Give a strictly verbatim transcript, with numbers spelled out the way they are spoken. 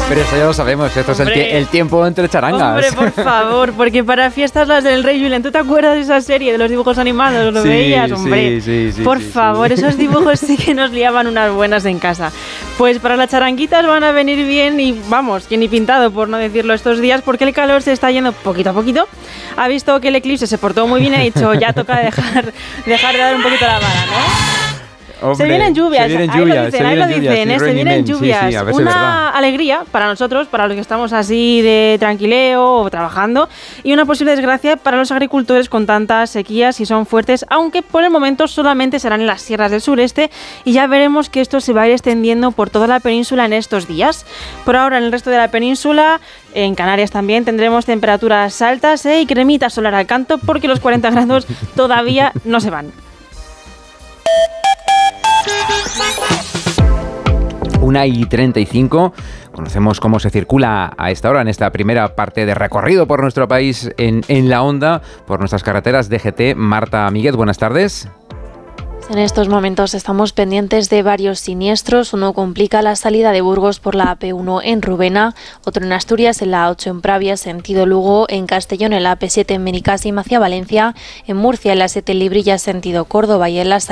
Pero eso ya lo sabemos, esto Hombre. es el, el tiempo entre charangas. Hombre, por favor, porque para fiestas las del Rey Julián, ¿tú te acuerdas de esa serie de los dibujos animados? ¿Lo sí, veías? Hombre, sí, sí, sí, por sí, favor, sí. esos dibujos sí que nos liaban unas buenas en casa. Pues para las charanguitas van a venir bien y vamos, que ni pintado por no decirlo estos días, porque el calor se está yendo poquito a poquito. Ha visto que el eclipse se portó muy bien y ha dicho, ya toca dejar, dejar de dar un poquito la vara, ¿no? Hombre, se vienen lluvias, se vienen ahí lluvias, lo dicen, se ahí lo vienen dicen, lluvias, ¿eh? se vienen lluvias. Sí, sí, a ver si Una es verdad. alegría para nosotros, para los que estamos así de tranquileo o trabajando, y una posible desgracia para los agricultores con tantas sequías si son fuertes, aunque por el momento solamente serán en las sierras del sureste y ya veremos que esto se va a ir extendiendo por toda la península en estos días. Por ahora en el resto de la península, en Canarias también tendremos temperaturas altas ¿eh? y cremita solar al canto porque los cuarenta grados todavía no se van. una y treinta y cinco, conocemos cómo se circula a esta hora en esta primera parte de recorrido por nuestro país en, en la onda, por nuestras carreteras D G T. Marta Míguez, buenas tardes. En estos momentos estamos pendientes de varios siniestros. Uno complica la salida de Burgos por la A P uno en Rubena, otro en Asturias en la A ocho en Pravia, sentido Lugo, en Castellón en la A P siete en Benicàssim hacia Valencia, en Murcia en la siete en Librilla, sentido Córdoba y en la